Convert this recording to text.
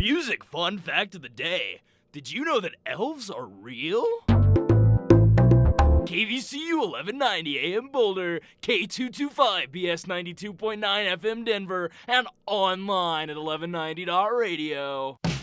Music fun fact of the day. Did you know that elves are real? KVCU 1190 AM Boulder, K225 BS 92.9 FM Denver, and online at 1190.radio.